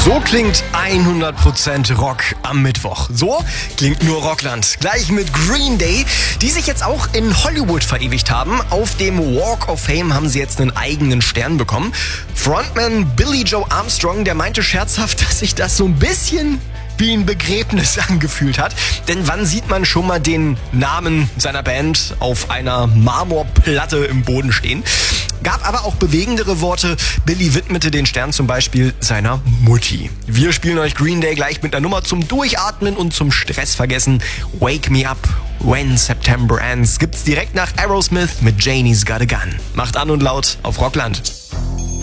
So klingt 100% Rock am Mittwoch. So klingt nur Rockland. Gleich mit Green Day, die sich jetzt auch in Hollywood verewigt haben. Auf dem Walk of Fame haben sie jetzt einen eigenen Stern bekommen. Frontman Billy Joe Armstrong, der meinte scherzhaft, dass sich das so ein bisschen wie ein Begräbnis angefühlt hat. Denn wann sieht man schon mal den Namen seiner Band auf einer Marmorplatte im Boden stehen? Gab aber auch bewegendere Worte. Billy widmete den Stern zum Beispiel seiner Mutti. Wir spielen euch Green Day gleich mit einer Nummer zum Durchatmen und zum Stressvergessen. Wake Me Up When September Ends gibt's direkt nach Aerosmith mit Janie's Got a Gun. Macht an und laut auf Rockland.